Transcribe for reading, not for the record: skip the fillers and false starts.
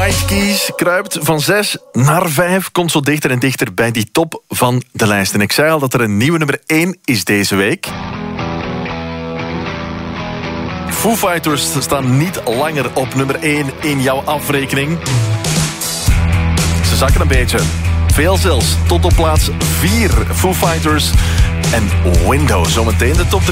White Keys kruipt van 6 naar 5. Komt zo dichter en dichter bij die top van de lijst. En ik zei al dat er een nieuwe nummer 1 is deze week. Foo Fighters staan niet langer op nummer 1 in jouw afrekening. Ze zakken een beetje. Veel zelfs. Tot op plaats 4. Foo Fighters en Windows. Zometeen de top 3.